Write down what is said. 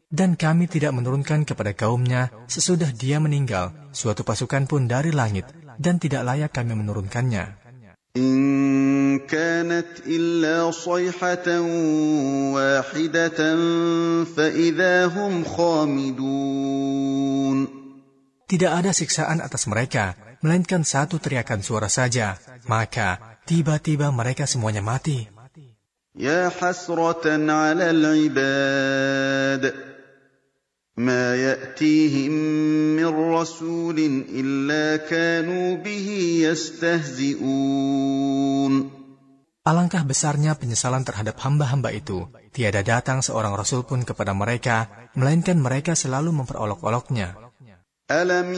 Dan kami tidak menurunkan kepada kaumnya sesudah dia meninggal suatu pasukan pun dari langit, dan tidak layak kami menurunkannya. إن كانت إلا صيحة واحدة فإذا هم خامدون. Tidak ada siksaan atas mereka, melainkan satu teriakan suara saja, maka tiba-tiba mereka semuanya mati. يا حسرة على العباد ما يأتيهم من رسول إلا كانوا به يستهزئون. Alangkah besarnya penyesalan terhadap hamba-hamba itu. Tiada datang seorang rasul pun kepada mereka, melainkan mereka selalu memperolok-oloknya. ألم